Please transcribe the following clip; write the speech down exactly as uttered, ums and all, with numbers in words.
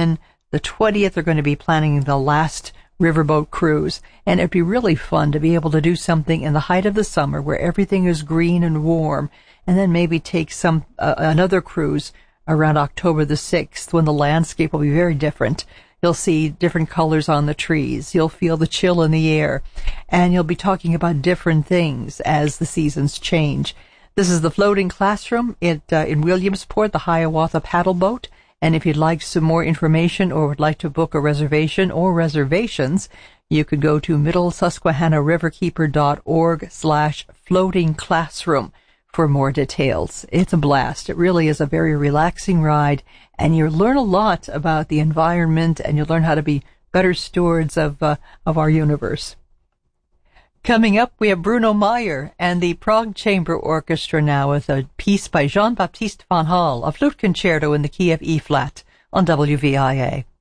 then the twentieth, they're going to be planning the last riverboat cruise. And it'd be really fun to be able to do something in the height of the summer where everything is green and warm, and then maybe take some uh, another cruise around October the sixth when the landscape will be very different. You'll see different colors on the trees. You'll feel the chill in the air, and you'll be talking about different things as the seasons change. This is the Floating Classroom at, uh, in Williamsport, the Hiawatha Paddle Boat. And if you'd like some more information or would like to book a reservation or reservations, you could go to middle susquehanna riverkeeper dot org slash floating classroom for more details. It's a blast. It really is a very relaxing ride, and you learn a lot about the environment, and you learn how to be better stewards of uh, of our universe. Coming up, we have Bruno Meyer and the Prague Chamber Orchestra now with a piece by Jean-Baptiste van Hal, a flute concerto in the key of E-flat on W V I A.